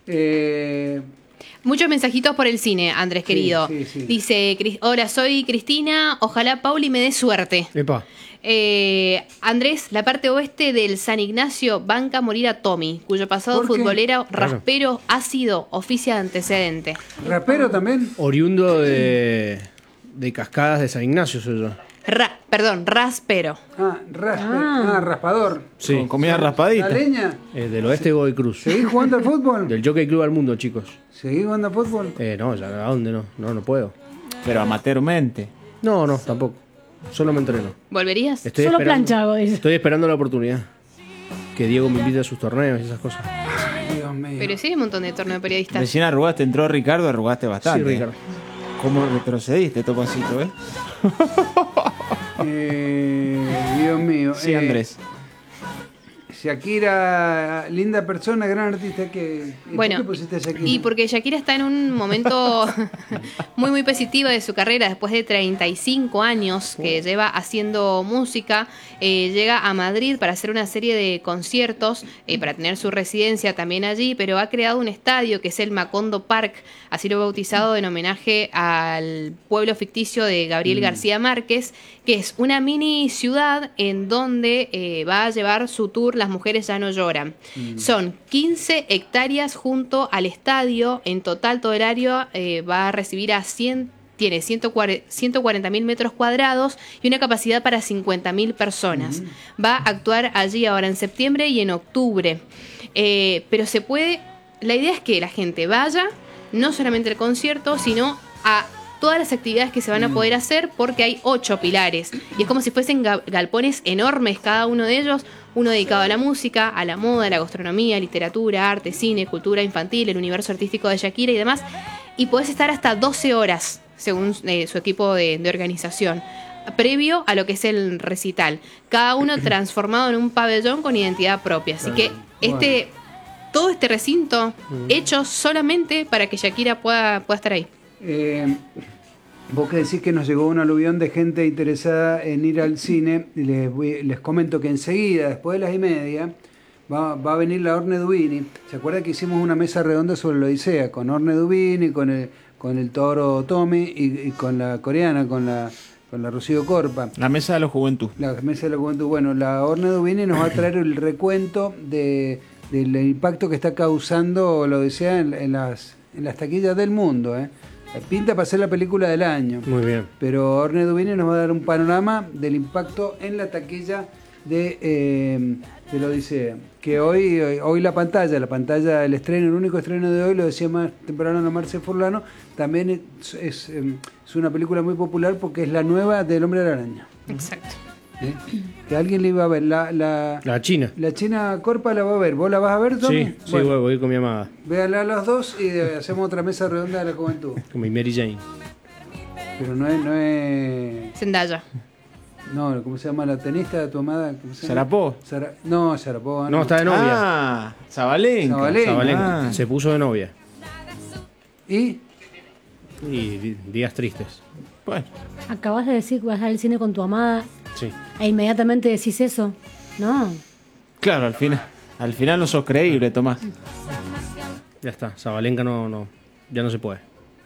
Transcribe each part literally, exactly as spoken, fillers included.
Eh, Muchos mensajitos por el cine, Andrés, sí, querido. sí, sí. Dice, hola, soy Cristina, ojalá Pauli me dé suerte. Epa. Eh, Andrés, la parte oeste del San Ignacio banca morir a Tommy, cuyo pasado ¿Por qué? futbolero, raspero, ácido, oficia de antecedente. ¿Rapero también? Oriundo de, de Cascadas de San Ignacio, soy yo. Ra, perdón, raspero. Ah, raspe, ah. ah, raspador. Sí. Con comida raspadita. ¿La leña? Eh, del oeste, Godoy Cruz. ¿Seguís jugando al fútbol? Del Jockey Club al Mundo, chicos. ¿Seguís jugando al fútbol? Eh, no, ya, ¿a dónde no? No, no puedo. Pero amateurmente. No, no, tampoco. Solo me entreno. ¿Volverías? Estoy Solo esperando- plancha hago, dice. Estoy esperando la oportunidad. Que Diego me invite a sus torneos y esas cosas. Dios mío. Pero sí hay un montón de torneos de periodistas. Recién arrugaste, entró Ricardo, arrugaste bastante. Sí, Ricardo. ¿Cómo retrocediste, Topacito, eh? Eh, Dios mío. Sí, eh, Andrés. Shakira, linda persona, gran artista. Que, ¿y Bueno, ¿por qué pusiste a Shakira? y porque Shakira está en un momento muy muy positivo de su carrera, después de treinta y cinco años que lleva haciendo música, eh, llega a Madrid para hacer una serie de conciertos, eh, para tener su residencia también allí, pero ha creado un estadio que es el Macondo Park, así lo ha bautizado en homenaje al pueblo ficticio de Gabriel García Márquez, que es una mini ciudad en donde eh, va a llevar su tour Las Mujeres Ya No Lloran. Mm. Son quince hectáreas junto al estadio. En total, todo el área eh, va a recibir a cien, tiene ciento cuarenta mil metros cuadrados y una capacidad para cincuenta mil personas. Mm. Va a actuar allí ahora en septiembre y en octubre. Eh, pero se puede... La idea es que la gente vaya, no solamente al concierto, sino a todas las actividades que se van a poder hacer, porque hay ocho pilares y es como si fuesen galpones enormes cada uno de ellos, uno dedicado a la música, a la moda, a la gastronomía, literatura, arte, cine, cultura infantil, el universo artístico de Shakira y demás, y podés estar hasta doce horas según eh, su equipo de, de organización, previo a lo que es el recital, cada uno transformado en un pabellón con identidad propia, así que este todo este recinto hecho solamente para que Shakira pueda, pueda estar ahí. Eh, vos que decís que nos llegó un aluvión de gente interesada en ir al cine, les, voy, les comento que enseguida, después de las y media, va, va a venir la Orne Dubini. ¿Se acuerdan que hicimos una mesa redonda sobre la Odisea? Con Orne Dubini, con el, con el toro Tommy y, y con la coreana, con la, con la Rocío Corpa. La mesa de la juventud. La mesa de la juventud. Bueno, la Orne Dubini nos va a traer el recuento de, del impacto que está causando la Odisea en, en, las, en las taquillas del mundo, ¿eh? Pinta para ser la película del año. Muy bien. Pero Orne Dubini nos va a dar un panorama del impacto en la taquilla de, eh, de la Odisea. Que hoy, hoy, hoy la pantalla, la pantalla, el estreno, el único estreno de hoy, lo decía más temprano a Marce Furlano, también es, es, es una película muy popular porque es la nueva del Hombre de la Araña. Exacto. ¿Eh? Que alguien le iba a ver. La, la, La China. La China Corpa la va a ver. ¿Vos la vas a ver, Tommy? Sí, sí, bueno, voy, voy con mi amada. véanla a los dos y hacemos otra mesa redonda de la juventud. Con mi Mary Jane. Pero no es... No, es, Zendaya. no ¿cómo se llama la tenista de tu amada? ¿Cómo se llama? ¿Sarapó? Sara, no, Sarapó. No, está de novia. Ah, Zabalenka. Zabalenka. Zabalenka. Ah. Se puso de novia. ¿Y? Y di- días tristes. Bueno, Acabas de decir que vas al cine con tu amada Sí. e inmediatamente decís eso. No. claro, al final, al final no sos creíble, Tomás. Ya está. Zabalenka no, no, ya no se puede.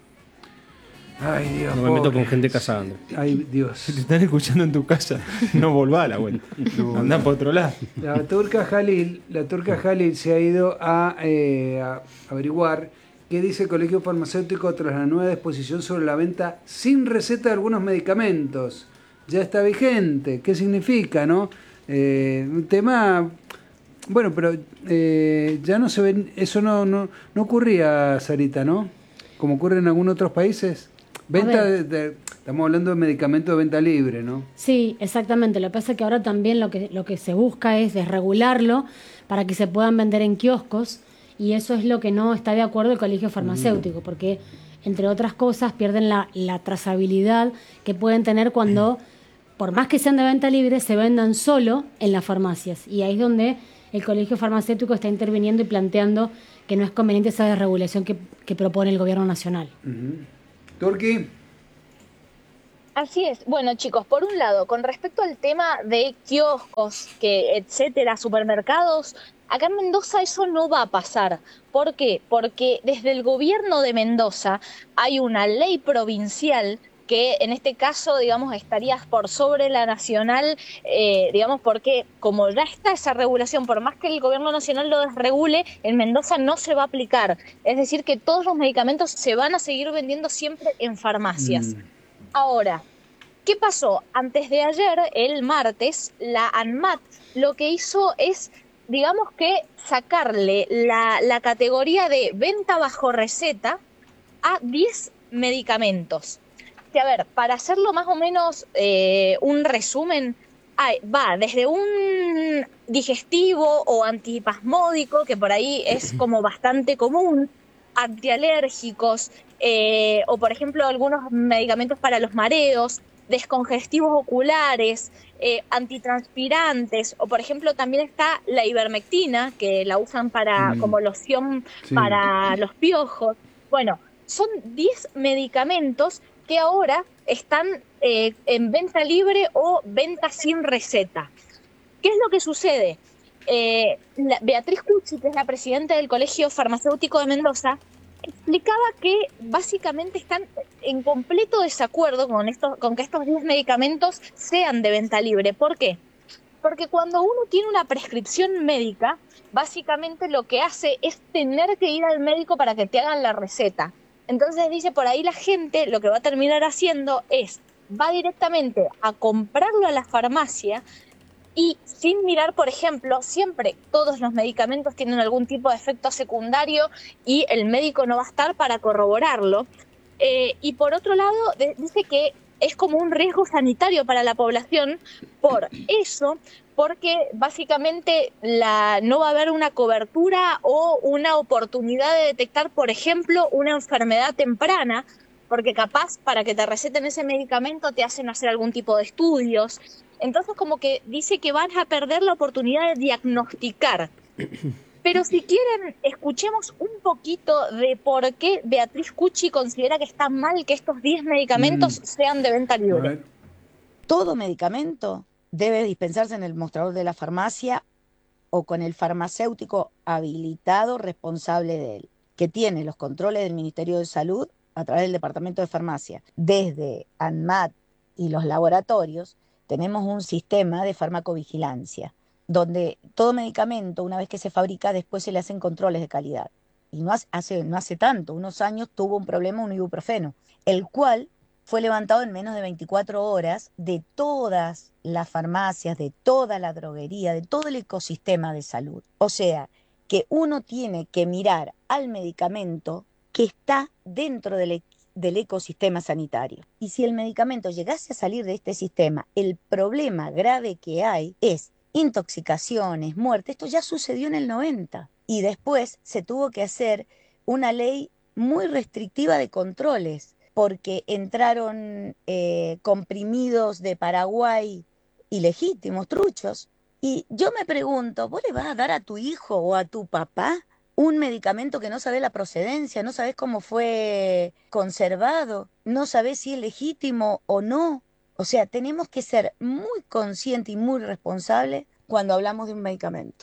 Ay, Dios. No me meto pobre. con gente casada, Andrés. Ay, Dios. Si te están escuchando en tu casa, no volvá a la vuelta. Andá por otro lado. La turca Jalil, la turca Jalil se ha ido a, eh, a averiguar qué dice el Colegio Farmacéutico tras la nueva disposición sobre la venta sin receta de algunos medicamentos. Ya está vigente. ¿Qué significa, no? Eh, un tema... Bueno, pero eh, ya no se ven... Eso no, no, no ocurría, Sarita, ¿no? Como ocurre en algunos otros países. Venta de, de- estamos hablando de medicamentos de venta libre, ¿no? Sí, exactamente. Lo que pasa es que ahora también lo que, lo que se busca es desregularlo para que se puedan vender en kioscos, y eso es lo que no está de acuerdo el Colegio Farmacéutico, porque, entre otras cosas, pierden la, la trazabilidad que pueden tener cuando, por más que sean de venta libre, se vendan solo en las farmacias. Y ahí es donde el Colegio Farmacéutico está interviniendo y planteando que no es conveniente esa desregulación que, que propone el Gobierno Nacional. Uh-huh. Turqui. Así es. Bueno, chicos, por un lado, con respecto al tema de kioscos, que etcétera, supermercados, acá en Mendoza eso no va a pasar. ¿Por qué? Porque desde el gobierno de Mendoza hay una ley provincial que en este caso, digamos, estaría por sobre la nacional, eh, digamos, porque como ya está esa regulación, por más que el gobierno nacional lo desregule, en Mendoza no se va a aplicar. Es decir, que todos los medicamentos se van a seguir vendiendo siempre en farmacias. Mm. Ahora, ¿qué pasó? Antes de ayer, el martes, la ANMAT lo que hizo es, digamos que, sacarle la, la categoría de venta bajo receta a diez medicamentos. Que a ver, para hacerlo más o menos eh, un resumen, hay, va desde un digestivo o antipasmódico, que por ahí es como bastante común, antialérgicos, eh, o por ejemplo algunos medicamentos para los mareos, descongestivos oculares, eh, antitranspirantes, o por ejemplo también está la ivermectina, que la usan para Mm. como loción Sí. para los piojos. Bueno, son diez medicamentos que ahora están eh, en venta libre o venta sin receta. ¿Qué es lo que sucede? Eh, la- Beatriz Cucci, que es la presidenta del Colegio Farmacéutico de Mendoza, explicaba que básicamente están en completo desacuerdo con, esto, con que estos diez medicamentos sean de venta libre. ¿Por qué? Porque cuando uno tiene una prescripción médica, básicamente lo que hace es tener que ir al médico para que te hagan la receta. Entonces dice, por ahí la gente lo que va a terminar haciendo es, va directamente a comprarlo a la farmacia y sin mirar, por ejemplo, siempre todos los medicamentos tienen algún tipo de efecto secundario y el médico no va a estar para corroborarlo. Eh, y por otro lado, de- dice que es como un riesgo sanitario para la población por eso, porque básicamente la, no va a haber una cobertura o una oportunidad de detectar, por ejemplo, una enfermedad temprana, porque capaz para que te receten ese medicamento te hacen hacer algún tipo de estudios. Entonces como que dice que van a perder la oportunidad de diagnosticar. Pero si quieren, escuchemos un poquito de por qué Beatriz Cucci considera que está mal que estos diez medicamentos Mm. sean de venta A libre. ver. Todo medicamento debe dispensarse en el mostrador de la farmacia o con el farmacéutico habilitado responsable de él, que tiene los controles del Ministerio de Salud a través del Departamento de Farmacia. Desde ANMAT y los laboratorios tenemos un sistema de farmacovigilancia, donde todo medicamento, una vez que se fabrica, después se le hacen controles de calidad. Y no hace, no hace tanto, unos años tuvo un problema un ibuprofeno, el cual fue levantado en menos de veinticuatro horas de todas las farmacias, de toda la droguería, de todo el ecosistema de salud. O sea, que uno tiene que mirar al medicamento que está dentro del, e- del ecosistema sanitario. Y si el medicamento llegase a salir de este sistema, el problema grave que hay es intoxicaciones, muerte. Esto ya sucedió en el noventa. Y después se tuvo que hacer una ley muy restrictiva de controles, porque entraron eh, comprimidos de Paraguay ilegítimos, truchos. Y yo me pregunto, ¿vos le vas a dar a tu hijo o a tu papá un medicamento que no sabés la procedencia, no sabés cómo fue conservado, no sabés si es legítimo o no? O sea, tenemos que ser muy conscientes y muy responsables cuando hablamos de un medicamento.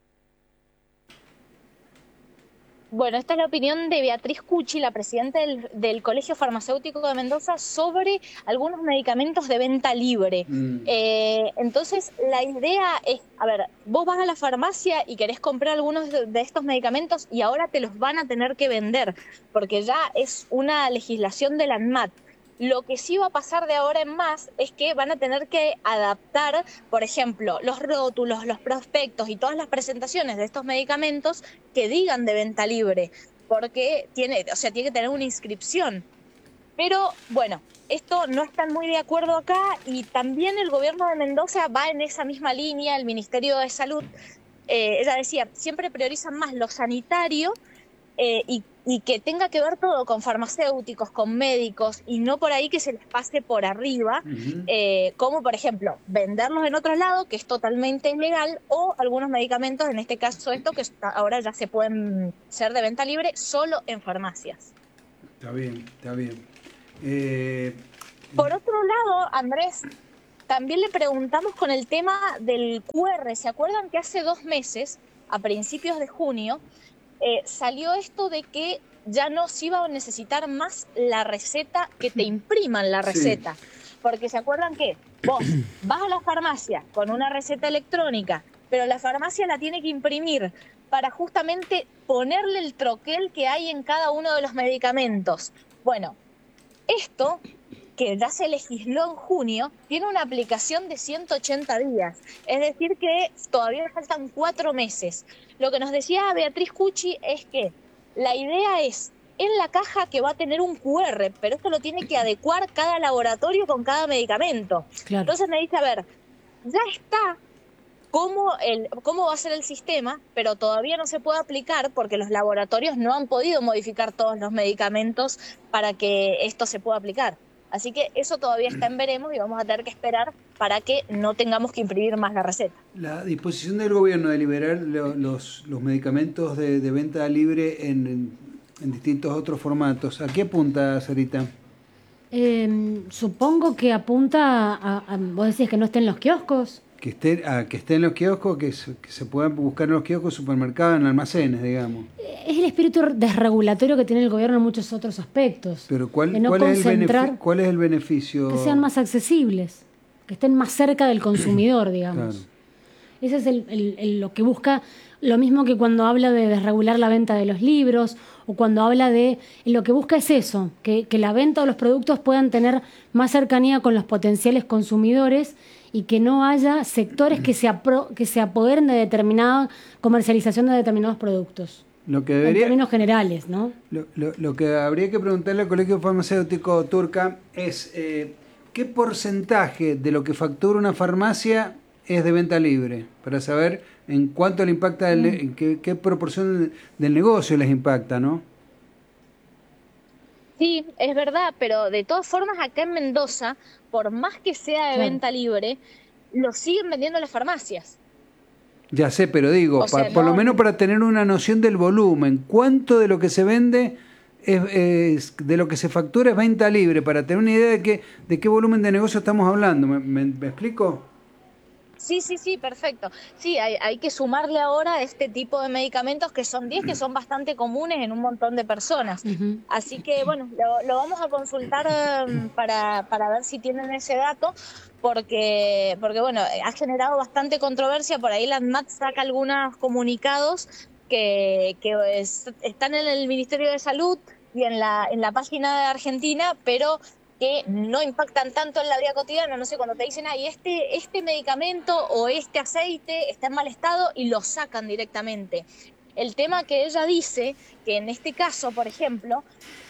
Bueno, esta es la opinión de Beatriz Cucci, la presidenta del, del Colegio Farmacéutico de Mendoza, sobre algunos medicamentos de venta libre. Mm. Eh, entonces, la idea es, a ver, vos vas a la farmacia y querés comprar algunos de, de estos medicamentos y ahora te los van a tener que vender, porque ya es una legislación de la ANMAT. Lo que sí va a pasar de ahora en más es que van a tener que adaptar, por ejemplo, los rótulos, los prospectos y todas las presentaciones de estos medicamentos que digan de venta libre, porque tiene, o sea, tiene que tener una inscripción. Pero bueno, esto no están muy de acuerdo acá y también el gobierno de Mendoza va en esa misma línea, el Ministerio de Salud. Eh, ella decía, siempre priorizan más lo sanitario eh, y, y que tenga que ver todo con farmacéuticos, con médicos y no por ahí que se les pase por arriba, Ujú. eh, como por ejemplo venderlos en otro lado, que es totalmente ilegal, o algunos medicamentos, en este caso esto, que está- ahora ya se pueden ser de venta libre solo en farmacias. Está bien, está bien. Eh, Por otro lado, Andrés, también le preguntamos con el tema del Q R. ¿Se acuerdan que hace dos meses, a principios de junio, eh, salió esto de que ya no se iba a necesitar más la receta, que te impriman la receta? Sí. Porque se acuerdan que vos vas a la farmacia con una receta electrónica, pero la farmacia la tiene que imprimir para justamente ponerle el troquel que hay en cada uno de los medicamentos. Bueno, esto, que ya se legisló en junio, tiene una aplicación de ciento ochenta días. Es decir que todavía faltan cuatro meses. Lo que nos decía Beatriz Cucci es que la idea es en la caja que va a tener un Q R, pero esto lo tiene que adecuar cada laboratorio con cada medicamento. Claro. Entonces me dice, a ver, ya está cómo, el, cómo va a ser el sistema, pero todavía no se puede aplicar porque los laboratorios no han podido modificar todos los medicamentos para que esto se pueda aplicar. Así que eso todavía está en veremos y vamos a tener que esperar para que no tengamos que imprimir más la receta. La disposición del gobierno de liberar lo, los, los medicamentos de, de venta libre en, en, en distintos otros formatos, ¿a qué apunta, Sarita? Eh, supongo que apunta a, a... ¿Vos decís que no estén en los kioscos? Que esté, a, que esté en los kioscos, que se, que se puedan buscar en los kioscos, supermercados, en almacenes, digamos. Es el espíritu desregulatorio que tiene el gobierno en muchos otros aspectos. Pero ¿cuál, no cuál, es, el beneficio, ¿cuál es el beneficio? Que sean más accesibles, que estén más cerca del consumidor, digamos. Claro. Ese es el, el, el, lo que busca, lo mismo que cuando habla de desregular la venta de los libros, o cuando habla de... Lo que busca es eso, que, que la venta de los productos puedan tener más cercanía con los potenciales consumidores y que no haya sectores que se, apro, que se apoderen de determinada comercialización de determinados productos. Lo que debería, en términos generales, ¿no? Lo, lo, lo que habría que preguntarle al Colegio Farmacéutico Turca es eh, ¿qué porcentaje de lo que factura una farmacia es de venta libre? Para saber en cuánto le impacta, el, mm. en qué, qué proporción del negocio les impacta, ¿no? Sí, es verdad, pero de todas formas acá en Mendoza, por más que sea de sí. venta libre, lo siguen vendiendo las farmacias. Ya sé, pero digo, o sea, pa, no, por lo menos para tener una noción del volumen, ¿cuánto de lo que se vende es, es de lo que se factura es venta libre? Para tener una idea de qué, de qué volumen de negocio estamos hablando, ¿me, me, me explico? Sí, sí, sí, perfecto. Sí, hay, hay que sumarle ahora este tipo de medicamentos que son diez, que son bastante comunes en un montón de personas. Uh-huh. Así que, bueno, lo, lo vamos a consultar um, para, para ver si tienen ese dato, porque, porque, bueno, ha generado bastante controversia. Por ahí la ANMAT saca algunos comunicados que, que es, están en el Ministerio de Salud y en la, en la página de Argentina, pero que no impactan tanto en la vida cotidiana. No sé, cuando te dicen, ay, este, este medicamento o este aceite está en mal estado, y lo sacan directamente. El tema que ella dice, que en este caso, por ejemplo,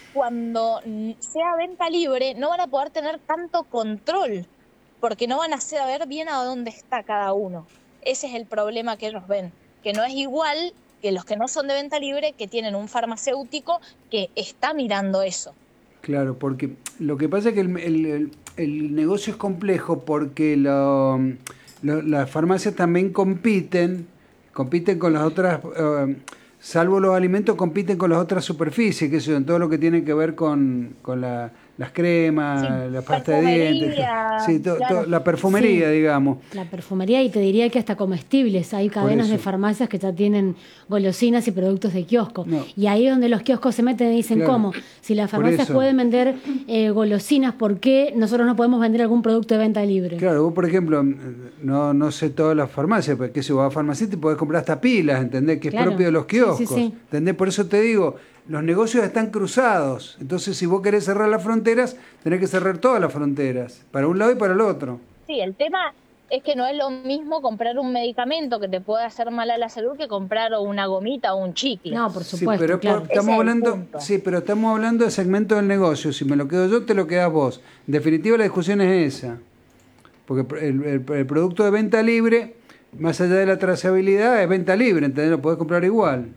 cuando sea venta libre, no van a poder tener tanto control, porque no van a saber bien a dónde está cada uno. Ese es el problema que ellos ven, que no es igual que los que no son de venta libre, que tienen un farmacéutico que está mirando eso. Claro, porque lo que pasa es que el, el, el negocio es complejo porque lo, lo, las farmacias también compiten, compiten con las otras, uh, salvo los alimentos, compiten con las otras superficies, que eso, en todo lo que tiene que ver con, con la, las cremas, sí, la pasta de dientes, sí, to, claro. to, la perfumería, sí, digamos. La perfumería, y te diría que hasta comestibles. Hay cadenas de farmacias que ya tienen golosinas y productos de kiosco. No. Y ahí es donde los kioscos se meten y dicen, claro, ¿cómo? Si las farmacias pueden vender eh, golosinas, ¿por qué nosotros no podemos vender algún producto de venta libre? Claro, vos, por ejemplo, no, no sé todas las farmacias, pero que si vas a farmacia te podés comprar hasta pilas, ¿entendés? Que es claro, propio de los kioscos. Sí, sí, sí. ¿Entendés? Por eso te digo, los negocios están cruzados. Entonces, si vos querés cerrar las fronteras, tenés que cerrar todas las fronteras, para un lado y para el otro. Sí, el tema es que no es lo mismo comprar un medicamento que te puede hacer mal a la salud que comprar una gomita o un chicle. No, por supuesto. Sí, pero claro. estamos hablando, sí, pero estamos hablando de segmento del negocio. Si me lo quedo yo, te lo quedas vos. En definitiva, la discusión es esa. Porque el, el, el producto de venta libre, más allá de la trazabilidad, es venta libre, ¿entendés? Lo podés comprar igual.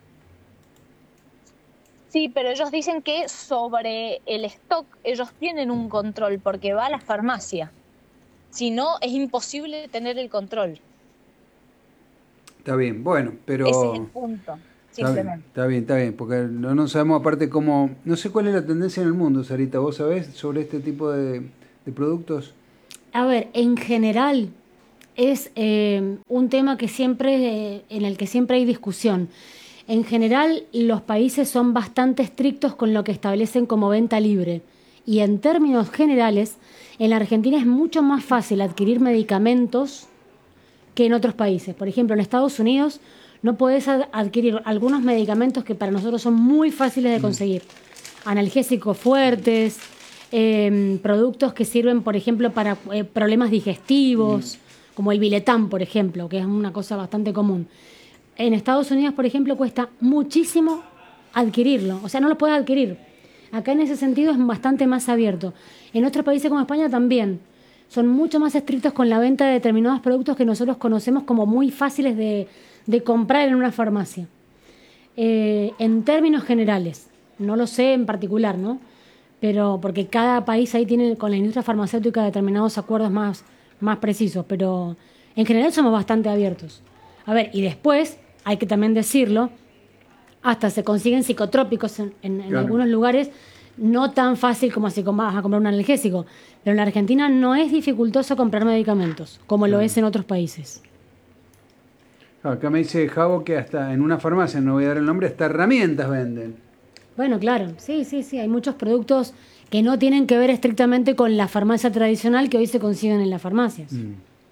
Sí, pero ellos dicen que sobre el stock ellos tienen un control porque va a la farmacia. Si no, es imposible tener el control. Está bien, bueno, pero... Ese es el punto. Está bien, simplemente. está bien, está bien, porque no, no sabemos aparte cómo... No sé cuál es la tendencia en el mundo, Sarita, ¿vos sabés sobre este tipo de, de productos? A ver, en general es eh, un tema que siempre, eh, en el que siempre hay discusión. En general, los países son bastante estrictos con lo que establecen como venta libre. Y en términos generales, en la Argentina es mucho más fácil adquirir medicamentos que en otros países. Por ejemplo, en Estados Unidos no podés ad- adquirir algunos medicamentos que para nosotros son muy fáciles de conseguir. Analgésicos fuertes, eh, productos que sirven, por ejemplo, para eh, problemas digestivos, como el Viletán, por ejemplo, que es una cosa bastante común. En Estados Unidos, por ejemplo, cuesta muchísimo adquirirlo. O sea, no lo puedes adquirir. Acá en ese sentido es bastante más abierto. En otros países como España también. Son mucho más estrictos con la venta de determinados productos que nosotros conocemos como muy fáciles de, de comprar en una farmacia. Eh, en términos generales, no lo sé en particular, ¿no? Pero porque cada país ahí tiene con la industria farmacéutica determinados acuerdos más, más precisos, pero en general somos bastante abiertos. A ver, y después, hay que también decirlo, hasta se consiguen psicotrópicos en, en, en Claro. algunos lugares, no tan fácil como si com- vas a comprar un analgésico. Pero en la Argentina no es dificultoso comprar medicamentos, como lo es en otros países. Acá me dice Javo que hasta en una farmacia, no voy a dar el nombre, hasta herramientas venden. Bueno, claro, sí, sí, sí. Hay muchos productos que no tienen que ver estrictamente con la farmacia tradicional que hoy se consiguen en las farmacias. Mm.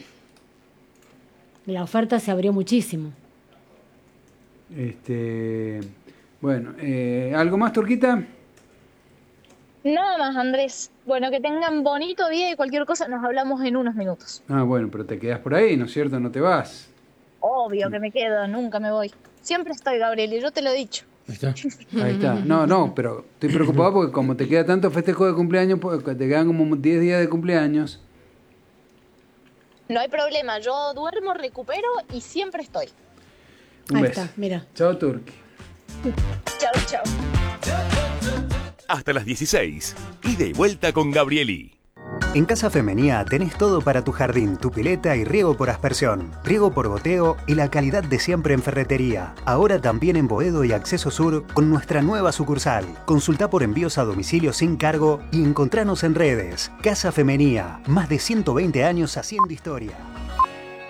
La oferta se abrió muchísimo. Este, bueno, eh, ¿algo más, Turquita? Nada más, Andrés. Bueno, que tengan bonito día y cualquier cosa nos hablamos en unos minutos. Ah, bueno, pero te quedas por ahí, ¿no es cierto? No te vas. Obvio que me quedo, nunca me voy. Siempre estoy, Gabriel, y yo te lo he dicho. Ahí está. Ahí está. No, no, pero estoy preocupado porque como te queda tanto festejo de cumpleaños, pues, te quedan como diez días de cumpleaños. No hay problema, yo duermo, recupero y siempre estoy. Un Ahí beso. está, mira. Chao, Turqui. Chao, chao. Hasta las dieciséis. Ida y vuelta con Gabrieli. En Casa Femenía tenés todo para tu jardín, tu pileta y riego por aspersión, riego por goteo y la calidad de siempre en ferretería. Ahora también en Boedo y Acceso Sur con nuestra nueva sucursal. Consulta por envíos a domicilio sin cargo y encontranos en redes. Casa Femenía, más de ciento veinte años haciendo historia.